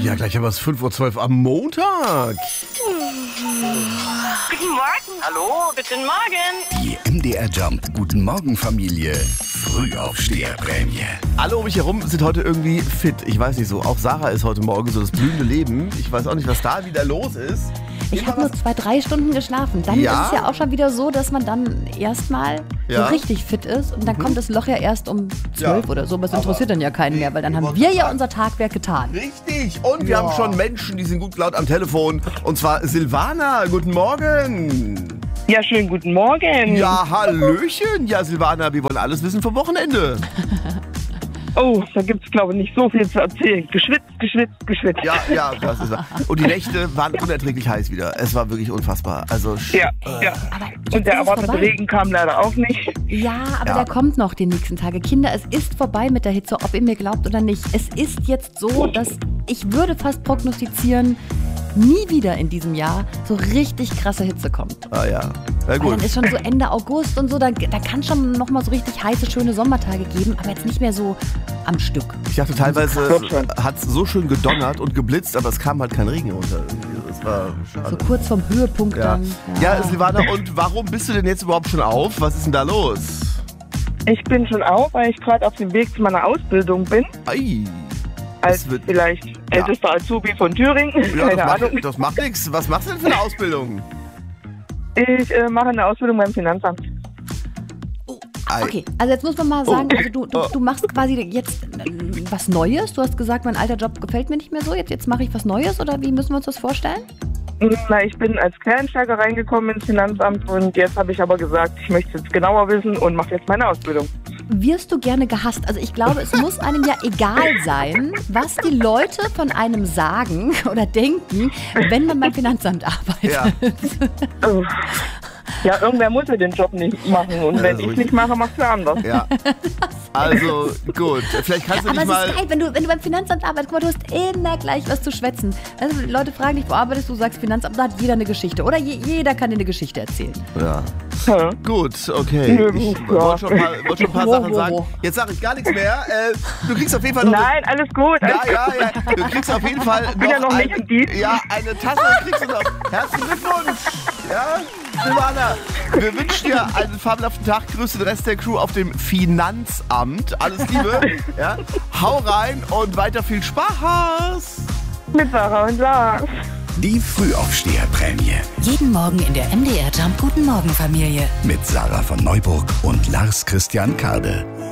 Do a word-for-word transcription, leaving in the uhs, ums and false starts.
Ja, gleich haben wir es fünf Uhr zwölf am Montag. Guten Morgen. Hallo, guten Morgen. Die M D R Jump Guten Morgen Familie Frühaufsteherprämie. Alle um mich herum sind heute irgendwie fit. Ich weiß nicht so. Auch Sarah ist heute Morgen so das blühende Leben. Ich weiß auch nicht, was da wieder los ist. Ich habe nur zwei, drei Stunden geschlafen. Dann Ja? ist es ja auch schon wieder so, dass man dann erstmal Ja. so richtig fit ist. Und dann kommt das Loch ja erst um zwölf Ja. oder so. Aber es Aber- interessiert dann ja keinen mehr, weil dann haben wollte wir gerade ja sagen. unser Tagwerk getan. Richtig. Und wir Ja. haben schon Menschen, die sind gut laut am Telefon. Und zwar Silvana. Guten Morgen. Ja, schönen guten Morgen. Ja, hallöchen. Ja, Silvana, wir wollen alles wissen vom Wochenende. Oh, da gibt es, glaube ich, nicht so viel zu erzählen. Geschwitzt, geschwitzt, geschwitzt. Ja, ja, das ist wahr. Und die Nächte waren unerträglich heiß wieder. Es war wirklich unfassbar. Also, Ja, ja. Aber jetzt Und der ist es erwartete vorbei. Regen kam leider auch nicht. Ja, aber Ja. der kommt noch die nächsten Tage. Kinder, es ist vorbei mit der Hitze, ob ihr mir glaubt oder nicht. Es ist jetzt so, dass ich würde fast prognostizieren, nie wieder in diesem Jahr so richtig krasse Hitze kommt. ah ja. Na Weil gut. dann ist schon so Ende August und so, da, da kann schon noch mal so richtig heiße, schöne Sommertage geben, aber jetzt nicht mehr so am Stück. Ich dachte, teilweise Wird schon. hat es so schön gedonnert und geblitzt, aber es kam halt kein Regen runter. Das war So schade. kurz vorm Höhepunkt Ja. dann. Ja, Silvana, und warum bist du denn jetzt überhaupt schon auf? Was ist denn da los? Ich bin schon auf, weil ich gerade auf dem Weg zu meiner Ausbildung bin. Ei. Als Das wird- vielleicht ältester Azubi von Thüringen. Ja, Keine das, Ahnung. macht, das macht nichts. Was machst du denn für eine Ausbildung? Ich äh, mache eine Ausbildung beim Finanzamt. Ei. Okay, also jetzt muss man mal sagen, Oh. also du, du, Oh. du machst quasi jetzt äh, was Neues. Du hast gesagt, mein alter Job gefällt mir nicht mehr so. Jetzt, jetzt mache ich was Neues oder wie müssen wir uns das vorstellen? Na, ich bin als Quereinsteiger reingekommen ins Finanzamt und jetzt habe ich aber gesagt, ich möchte es jetzt genauer wissen und mache jetzt meine Ausbildung. Wirst du gerne gehasst? Also ich glaube, es muss einem ja egal sein, was die Leute von einem sagen oder denken, wenn man beim Finanzamt arbeitet. Ja. Oh. Ja, irgendwer muss ja den Job nicht machen und Ja, wenn so ich richtig. nicht mache, macht wer anders. Ja. Also, gut. Vielleicht kannst du Aber dich es mal. ist geil, wenn du, wenn du beim Finanzamt arbeitest, guck mal, du hast immer gleich was zu schwätzen. Also die Leute fragen dich, wo arbeitest du, sagst Finanzamt, da hat jeder eine Geschichte. Oder je, jeder kann dir eine Geschichte erzählen. Ja. Ja. Gut, okay. Nö, Ich ja. wollte schon, ein paar- wollte schon ein paar Wo, Sachen wo, sagen. wo? Jetzt sage ich gar nichts mehr. Äh, du kriegst auf jeden Fall noch. Nein, alles gut. Ja, Alles ja, ja. Du kriegst auf jeden Fall bin ja noch eine, nicht im Dienst. ja, eine Tasse kriegst du noch. Herzlichen Glückwunsch. Ja, Silvana, wir wünschen dir einen fabelhaften Tag. Grüße den Rest der Crew auf dem Finanzamt. Alles Liebe. Ja. Hau rein und weiter viel Spaß. mit Sarah und Lars. Die Frühaufsteherprämie Jeden Morgen in der M D R Jump Guten Morgen Familie. mit Sarah von Neuburg und Lars Christian Kade.